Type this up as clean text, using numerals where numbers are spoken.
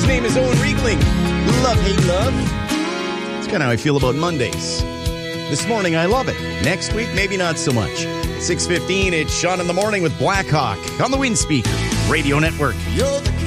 name is Owen Riegling. Love, hate, love. That's kind of how I feel about Mondays. This morning, I love it. Next week, maybe not so much. 6:15, it's Sean in the Morning with Blackhawk on the Wind Speaker Radio Network. You're the